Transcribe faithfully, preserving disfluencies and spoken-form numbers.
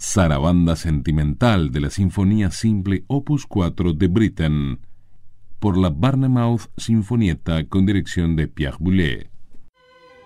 Zarabanda sentimental de la Sinfonía Simple Opus cuatro de Britten, por la Barnemouth Sinfonietta con dirección de Pierre Boulez.